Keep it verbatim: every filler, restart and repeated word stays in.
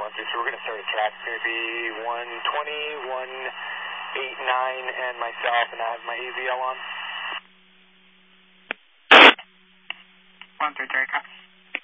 one three three. We're going to start a track. It's going to be one twenty, one eighty-nine, and myself, and I have my E V L on. one three three, copy.